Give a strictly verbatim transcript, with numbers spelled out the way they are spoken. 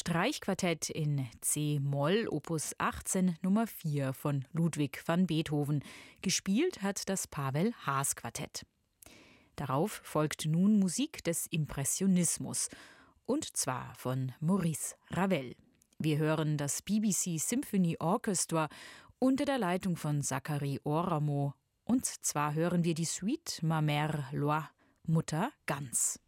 Streichquartett in C-Moll, Opus achtzehn, Nummer vier von Ludwig van Beethoven. Gespielt hat das Pavel-Haas-Quartett. Darauf folgt nun Musik des Impressionismus, und zwar von Maurice Ravel. Wir hören das B B C Symphony Orchestra unter der Leitung von Zachary Oramo, und zwar hören wir die Suite Ma Mère Loi, Mutter Gans.